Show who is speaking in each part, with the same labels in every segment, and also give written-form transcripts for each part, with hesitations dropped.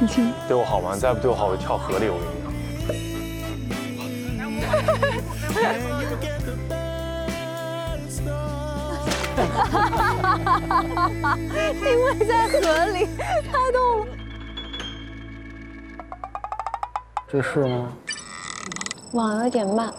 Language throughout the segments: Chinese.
Speaker 1: 情。
Speaker 2: 对我好吗？再不对我好，我就跳河里。我跟你讲。
Speaker 1: 定位在河里，太逗了。
Speaker 2: 这是吗？
Speaker 1: 网有点慢。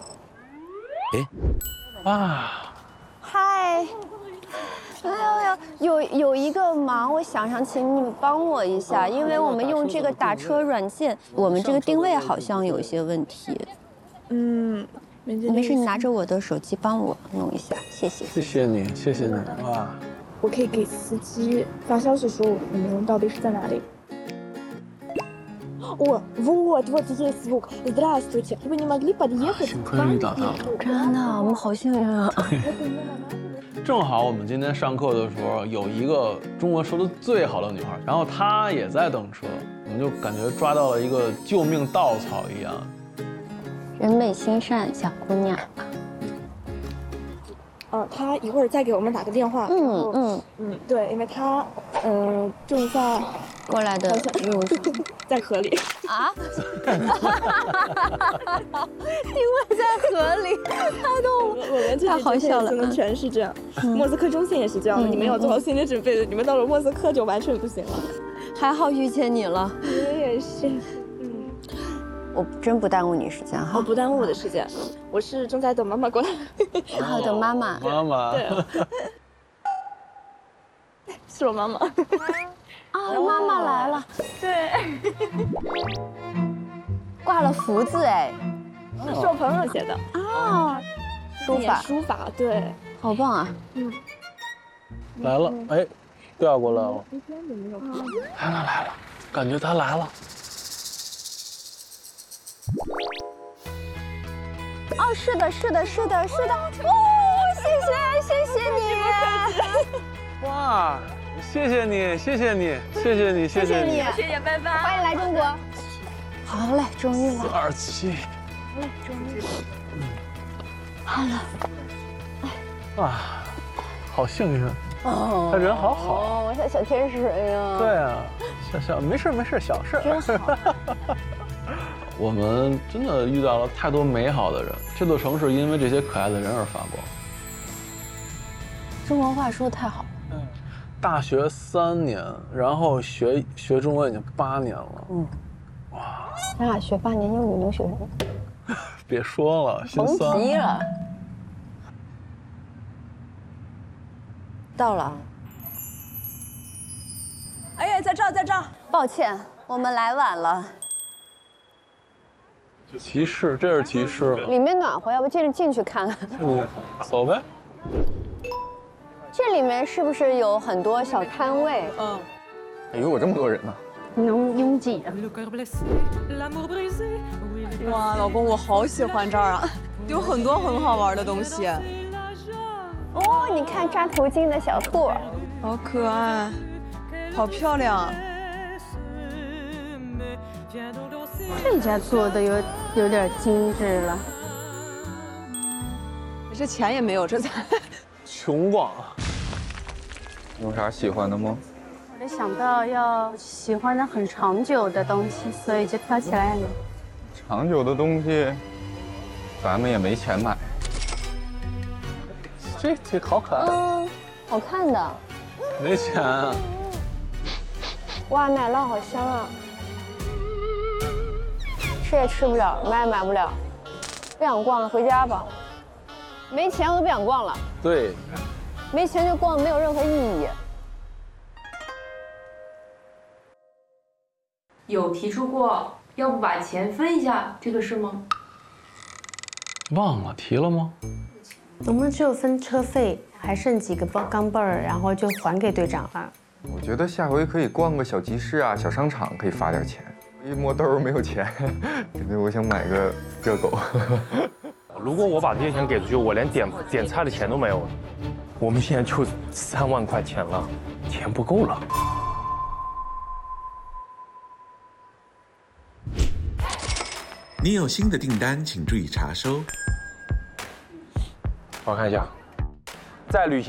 Speaker 2: 啊。
Speaker 1: 嗨。哎呀，有一个忙，我想请你们帮我一下，因为我们用这个打车软件，我们这个定位好像有一些问题。没事，你拿着我的手机帮我弄一下，谢谢。
Speaker 2: 谢谢你，谢谢你。哇。
Speaker 3: 我可以给司机发消息说我们到底是在哪里。Вот, есть звук. Здравствуйте. Вы не могли подъехать?
Speaker 2: 幸亏遇到他了。
Speaker 1: 真的，我们好幸运啊！
Speaker 2: 正好我们今天上课的时候，有一个中文说的最好的女孩，然后她也在等车，我们就感觉抓到了一个救命稻草一样。
Speaker 1: 人美心善，小姑娘。
Speaker 3: 他一会儿再给我们打个电话。对，因为他正在
Speaker 1: 过来的路上，
Speaker 3: 在河里
Speaker 1: 啊。定位在河里，太逗了，
Speaker 3: 我们
Speaker 1: 太好笑了。
Speaker 3: 可能全是这样，莫斯科中线也是这样的。你们要做好心理准备的，你们到了莫斯科就完全不行了。
Speaker 1: 还好遇见你了，
Speaker 3: 我也是。
Speaker 1: 我真不耽误你时间哈。
Speaker 3: 不耽误我的时间，我是正在等妈妈过来。
Speaker 1: 好的，妈妈。
Speaker 2: 妈妈。
Speaker 3: 对。是我妈妈。
Speaker 1: 啊，妈妈来了。
Speaker 3: 对。
Speaker 1: 挂了福字哎。
Speaker 3: 是我朋友写的。
Speaker 1: 啊。
Speaker 3: 书法对。
Speaker 1: 好棒啊。
Speaker 2: 来了，哎，调过来了。来了，感觉他来了。
Speaker 1: 哦，是的。哦，谢谢你。
Speaker 2: 哇，谢谢你，
Speaker 3: 拜拜。
Speaker 1: 欢迎来中国。好嘞，终于了。
Speaker 2: 427。
Speaker 1: 好嘞，终于了。好了。
Speaker 2: 啊，好幸运。他人好好。
Speaker 1: 我像小天使一样。
Speaker 2: 对啊，没事，小事。
Speaker 1: 真好。
Speaker 2: 我们真的遇到了太多美好的人，这座城市因为这些可爱的人而发光。
Speaker 1: 中国话说的太好了。
Speaker 2: 大学3年，然后学中文已经8年了。哇，
Speaker 1: 咱俩学8年，英语能学什么？
Speaker 2: 别说了，心酸。
Speaker 1: 甭提了。到了。
Speaker 3: 哎呀，在这儿。
Speaker 1: 抱歉，我们来晚了。
Speaker 2: 集市，这是集市。
Speaker 1: 里面暖和，要不进去看看？
Speaker 2: 走呗。
Speaker 1: 这里面是不是有很多小摊位？
Speaker 4: 有这么多人呢？
Speaker 1: 能拥挤啊！
Speaker 5: 哇，老公，我好喜欢这儿啊，有很多很好玩的东西。
Speaker 1: 哦，你看扎头巾的小兔，
Speaker 5: 好可爱，好漂亮。
Speaker 1: 这家做的有点精致了。
Speaker 5: 这钱也没有，这才
Speaker 2: 穷逛。
Speaker 4: 有啥喜欢的吗？
Speaker 1: 我就想到要喜欢的很长久的东西，所以就挑起来了。
Speaker 4: 长久的东西，咱们也没钱买。
Speaker 2: 这好可爱。
Speaker 1: 好看的。
Speaker 2: 没钱啊。
Speaker 1: 哇，奶酪好香啊！吃也吃不了，买也买不了，不想逛了，回家吧。没钱我都不想逛了。
Speaker 2: 对。
Speaker 1: 没钱就逛，没有任何意义。
Speaker 6: 有提出过要不把钱分一下这个事吗？
Speaker 2: 忘了提了吗？
Speaker 7: 我们只有分车费，还剩几个钢镚儿，然后就还给队长了。
Speaker 4: 我觉得下回可以逛个小集市啊、小商场，可以发点钱。一摸兜没有钱，感觉我想买个热狗。
Speaker 8: 如果我把这些钱给出去，我连点菜的钱都没有了。我们现在就3万块钱了，钱不够了。
Speaker 9: 你有新的订单，请注意查收。
Speaker 8: 我看一下，在旅行。